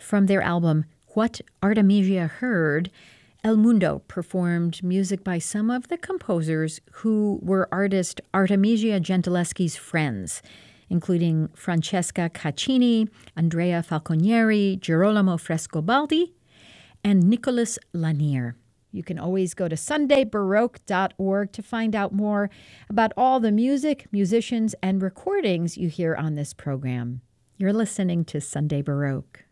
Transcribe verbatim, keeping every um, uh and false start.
From their album, What Artemisia Heard, El Mundo performed music by some of the composers who were artist Artemisia Gentileschi's friends, including Francesca Caccini, Andrea Falconieri, Girolamo Frescobaldi, and Nicolas Lanier. You can always go to sunday baroque dot org to find out more about all the music, musicians, and recordings you hear on this program. You're listening to Sunday Baroque.